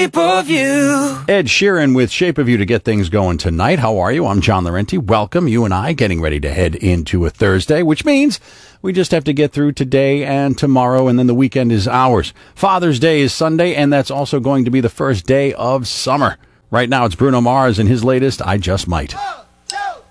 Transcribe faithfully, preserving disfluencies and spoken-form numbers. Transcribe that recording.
Shape of You. Ed Sheeran with Shape of You to get things going tonight. How are you? I'm John Laurenti. Welcome. You and I getting ready to head into a Thursday, which means we just have to get through today and tomorrow, and then the weekend is ours. Father's Day is Sunday, and that's also going to be the first day of summer. Right now, it's Bruno Mars and his latest, I Just Might.